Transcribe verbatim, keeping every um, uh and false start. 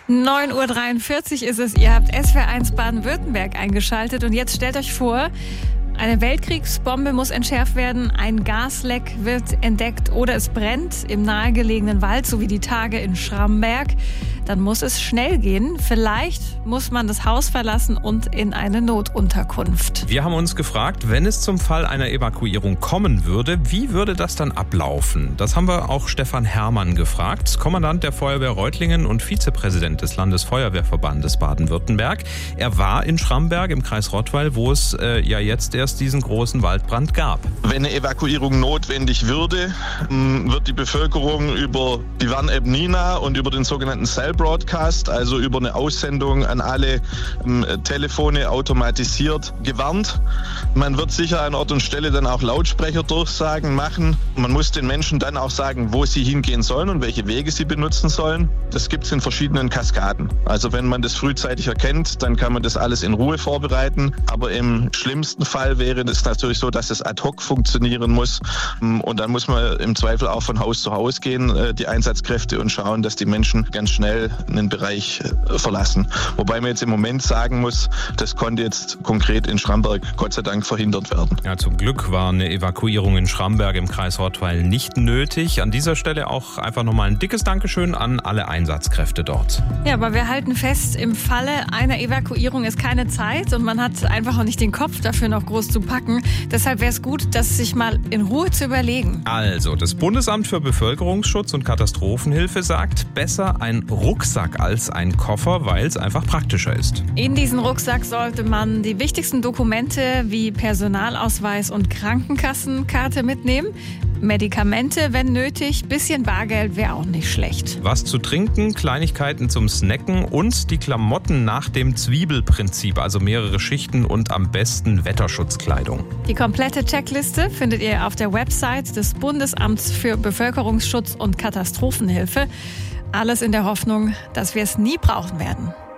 neun Uhr dreiundvierzig ist es, ihr habt S W R eins Baden-Württemberg eingeschaltet und jetzt stellt euch vor, eine Weltkriegsbombe muss entschärft werden, ein Gasleck wird entdeckt oder es brennt im nahegelegenen Wald, so wie die Tage in Schramberg. Dann muss es schnell gehen. Vielleicht muss man das Haus verlassen und in eine Notunterkunft. Wir haben uns gefragt, wenn es zum Fall einer Evakuierung kommen würde, wie würde das dann ablaufen? Das haben wir auch Stefan Herrmann gefragt, Kommandant der Feuerwehr Reutlingen und Vizepräsident des Landesfeuerwehrverbandes Baden-Württemberg. Er war in Schramberg im Kreis Rottweil, wo es äh, ja jetzt erst diesen großen Waldbrand gab. Wenn eine Evakuierung notwendig würde, wird die Bevölkerung über die Warn-App Nina und über den sogenannten Cell Broadcast, also über eine Aussendung an alle ähm, Telefone automatisiert gewarnt. Man wird sicher an Ort und Stelle dann auch Lautsprecherdurchsagen machen. Man muss den Menschen dann auch sagen, wo sie hingehen sollen und welche Wege sie benutzen sollen. Das gibt es in verschiedenen Kaskaden. Also wenn man das frühzeitig erkennt, dann kann man das alles in Ruhe vorbereiten. Aber im schlimmsten Fall wäre es natürlich so, dass es ad hoc funktionieren muss. Und dann muss man im Zweifel auch von Haus zu Haus gehen, die Einsatzkräfte, und schauen, dass die Menschen ganz schnell einen Bereich verlassen. Wobei man jetzt im Moment sagen muss, das konnte jetzt konkret in Schramberg Gott sei Dank verhindert werden. Ja, zum Glück war eine Evakuierung in Schramberg im Kreis Rottweil nicht nötig. An dieser Stelle auch einfach nochmal ein dickes Dankeschön an alle Einsatzkräfte dort. Ja, aber wir halten fest, im Falle einer Evakuierung ist keine Zeit und man hat einfach auch nicht den Kopf dafür noch groß zu packen. Deshalb wäre es gut, das sich mal in Ruhe zu überlegen. Also, das Bundesamt für Bevölkerungsschutz und Katastrophenhilfe sagt, besser ein Rucksack als ein Koffer, weil es einfach praktischer ist. In diesen Rucksack sollte man die wichtigsten Dokumente wie Personalausweis und Krankenkassenkarte mitnehmen. Medikamente, wenn nötig, bisschen Bargeld wäre auch nicht schlecht. Was zu trinken, Kleinigkeiten zum Snacken und die Klamotten nach dem Zwiebelprinzip, also mehrere Schichten und am besten Wetterschutzkleidung. Die komplette Checkliste findet ihr auf der Website des Bundesamts für Bevölkerungsschutz und Katastrophenhilfe. Alles in der Hoffnung, dass wir es nie brauchen werden.